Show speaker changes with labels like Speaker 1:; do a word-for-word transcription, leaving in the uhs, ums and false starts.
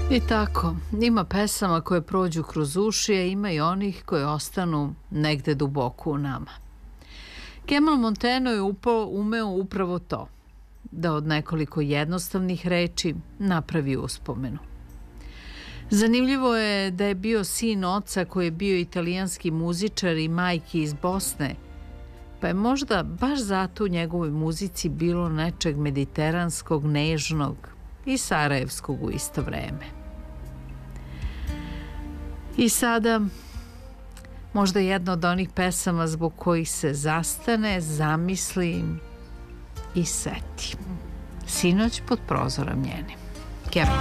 Speaker 1: I tako, ima pesama koje prođu kroz uši, a ima i onih koje ostanu negde duboko u nama. Kemal Monteno je upao, umeo upravo to, da od nekoliko jednostavnih reči napravi uspomenu. Zanimljivo je da je bio sin oca koji je bio italijanski muzičar i majki iz Bosne, pa je možda baš zato u njegovoj muzici bilo nečeg mediteranskog, nežnog i sarajevskog u isto vreme. I sada, možda jedna od onih pesama zbog kojih se zastane, zamisli i seti. Sinoć pod prozorom njenim.